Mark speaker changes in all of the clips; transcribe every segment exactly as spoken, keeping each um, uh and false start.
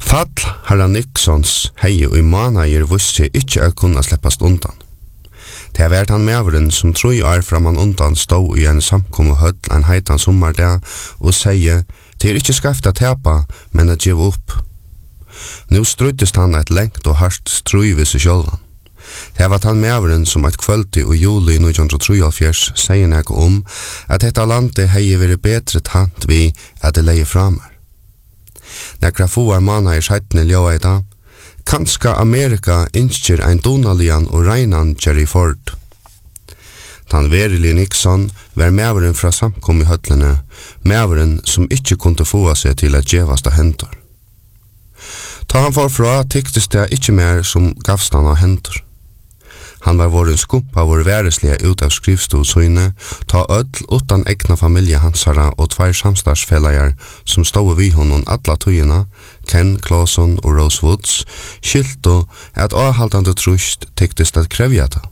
Speaker 1: Fall Harra Nixons hei og i manager visste ikke å kunne slippast undan. Det har vært han medveren som tror år framan undan stå i en samkommet høll en heitan sommardag og sier det er ikke skreft å tepa, men å give opp. Nå struttest han et lengt og hardt struivis i sjølvan. Det var han medveren som et kvöldi og juli nitjan trettiotre sier nek om at dette landet hei vært bedre tant vi at det leie framar. Nekra foar manna i skeitne ljóeida, kanska Amerika innskjer ein donalian og reinan Jerry Ford. Tan verilig Nixon var medveren fra samkom i høllene, medveren som ikkje kunde få seg til at gjevasta hentor. Ta han forfra tyktes det ikkje mer som gavstan av hentor. Han var våren skumpa vår væreslige ut av skrivstolsøyne, ta ødl utan egna familie hansara og tvær samstagsfellajar som stod vid honom alla tøyina, Ken Clausen og Rose Woods, skilto at avhaldande trust tyktes det krevjata.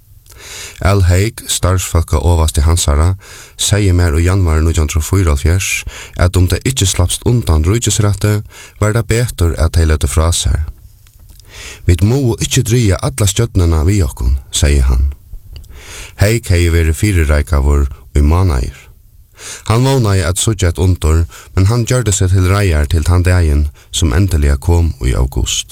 Speaker 1: Al Haig, starsfolka ovast i hansara, sier mer i januar nitjan fyrtiofyra at om det ikkje slappst undan rujtjesrette, var det betur at de løtte fra seg. Vi må ikke drya alla stjøtnena vi okkon, sier han. Heik hei veri fyrirreika vår i manair. Han vånai at sutja et undur, men han gjørde seg til reier til han dagen som endelig kom i august.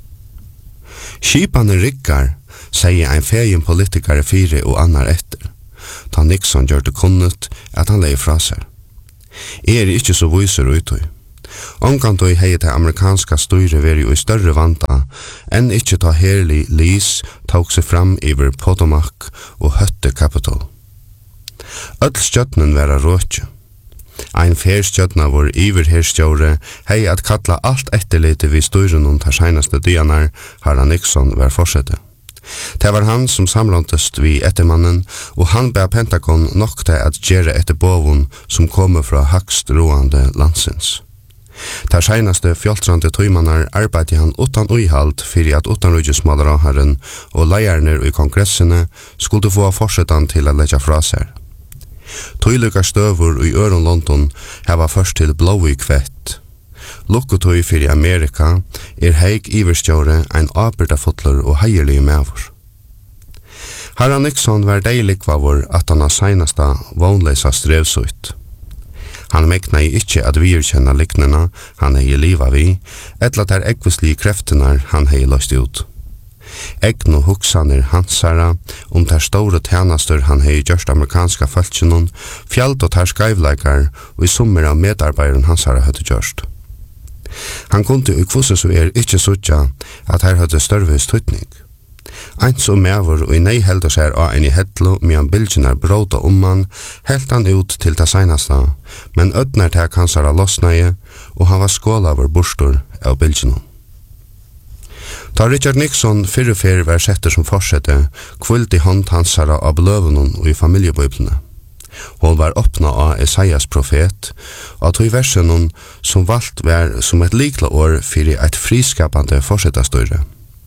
Speaker 1: Skipane rikkar, sier ein fegin politikare fire og annar etter. Ta Nixon gjørde kunnet at han leie fra seg. Er ikkje så viser utøy. Omkantøy hei til amerikanska styre veri i større vanta enn ikkje ta herlig lis tok seg fram iver Potomac og høtte Capitol. Öll stjøtnen vera råkje. Ein fer stjøtna vår iver herstjåre hei at kalla alt etterlite vi styren tar seinaste dianar Harra Nixon var forsette. Det var han som samlantest vi ettermannen, og han ber Pentagon nok til at gjere etter bovun som kommer fra hakst roande landsins. Der seinaste fjoltrande tøymanar arbeidde han utan uihald fyrir at utanrujusmalaravharen og leiarner i kongressene skulle få forsetan til å leggja fra seg. Tøylukar støvur i Øron London heva først til blå i kvett. Lukkutøy fyrir Amerika er Heik iverstjåre ein apyrtafotler og heierlig mevor. Harra Nixon var deilig vavor at han har seinasta vånleisa strevsutt. Han mekna i ikkje at virkjenna liknena han hei liva vi, etla der ekvislige kreftenar han hei løst ut. Egno huksaner hansara om der store tjenester han hei gjørst amerikanska fölkjennon, fjalt og ter skaivleikar og i sommer av medarbeideren hansara høtte gjørst. Han kunde i kvose så er ikkje suttja at her høtte større støtning. Eins og mevor og i nei heldur seg av en i hettlo medan bildjenar bråta om man, helt han ut til det seinasta, men ødner tek hansara lossneie, og han var skåla vår borstor av bildjenon. Da Richard Nixon fyrrefer var setter som forsette, kvult i hånd hansara av bløvenon og i familiebøyblene. Hon var åpna av Esaias profet, og tog versenon som valgt var som et likla år fyrir et friskapande forsetastøyre.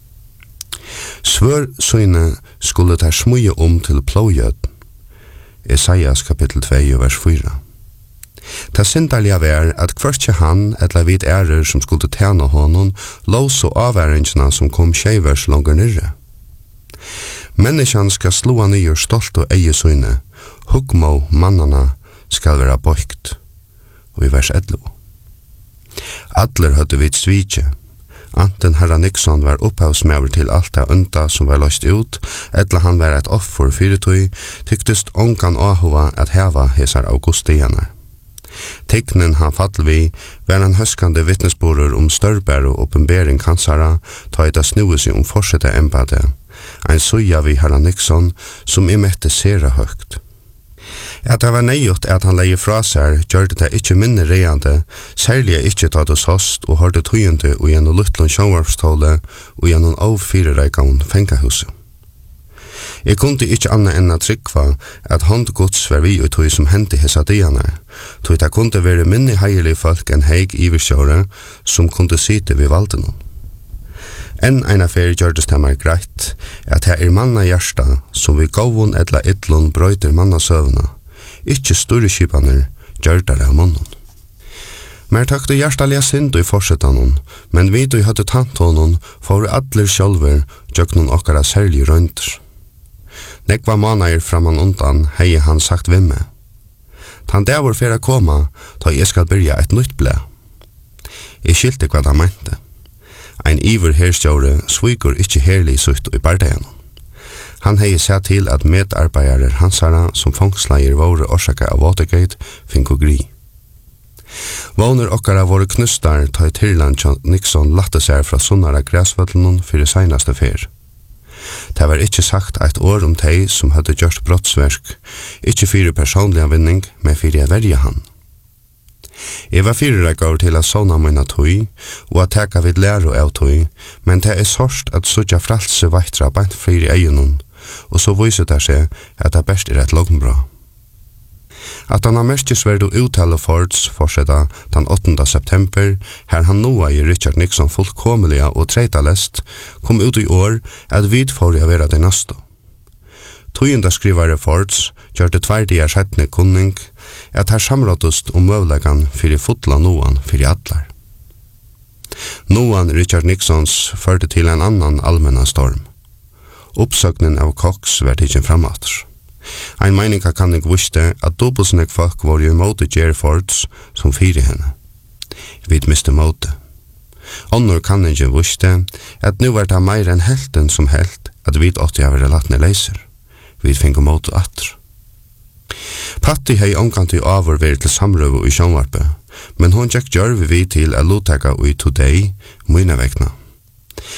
Speaker 1: Svør søyne skulle der smuje om til plåjød. Esaias kapittel to, vers fyra. Ta sindarliga var at kvørtje han etla vid ærer som skulle tjene honom, lås og avværingene som kom tjevers langer nirre. Menneskene skal slå han i og stolt og eie søyne, hugmo mannana skal være bøykt. Og i vers elleve. Adler høtte vidt svitje. Anten Harra Nixon var opphavsmever til alt det unta som var løst ut, etla han var et offer fyrirtøy, tyktest ongan ahova at heva hesar augustianar. Teknen han fall vi var en høskande vittnesborer om størbær og oppenbering hansara, ta etta snue seg om forsette embate, ein suja vi Harra Nixon som i mette sera høgt. At det var nøyot at han leie fra seg, gjør det ikkje minne reiande, særlig ikkje ta det sost og hørte tøyende og gjennom luttlån sjånvarpståle og gjennom av firereikavn fengahuset. Jeg kunne ikkje anna enn at trykva at håndgods var vi og tøy som hendte hessa dianar, tøy det kunne være minne heilig folk enn heig iverskjåre som kunne site ved valdenom. Enn ein affær gjørdes det meg greit at her er manna hjärsta som vi gavun etla idlun brøyter manna søvna, ikkje store skipaner gjørdar av munnen. Mer tøkte hjertaliga synd i forsetan men vi du hadde tant honom for allir sjálver jøknun okkara særlig røynter. Nekva månader framan undan hei han sagt vi meg. Tan der var fyrir koma, ta jeg skal byrja et nytt blei. Jeg skilte hva han mente. Ein iver herstjåre svikur ikkje herlig sutt i bardeien. Han hei sett til at medarbeidere hansara som fangslager våre orsaka av Watergate finko gri. Våner okkara våre knustar ta i Tyrland John Nixon latte seg fra sunnara græsvøtlen fyrir seinaste fer. Det var ikkje sagt eit år om teg som hadde gjort brottsverk, ikkje fyrir personlig vinning, men fyrir verja han. Jeg var fyrirreikar til å såna mina tøy, og at teka vid læro av tøy, men det er sorst at sutja fralse veitra bant fyrir eionun, og så viser det seg at det best er et lognbra. At han har merkesverdu uttale Fords forsetta den åttende september, her han noa i Richard Nixon fullkomeliga og treita lest, kom ut i år at vid for å være det neste. Tøyenda skrivare Fords gjør det tverdiga sjettne kunning at her samrådust om møvlegan fyrir fotla noan fyrir atlar. Noan Richard Nixons førte til en annan allmenna storm. Uppsøknen av Cox var tidsin framater. Ein meininga kan eg visste at dobbelsnek folk var jo imot Jerry Fords som fyri henne. Vi miste måte. Onnur kan eg visste at nu var det meir enn helten som helt at vi åtte jeg være latne leiser. Vi finko måte atter. Patti hei omkant i avurver til samrøve i sjånvarpe, men hon tjekk gjør vi vi til a lotaka ui today, mine vekna.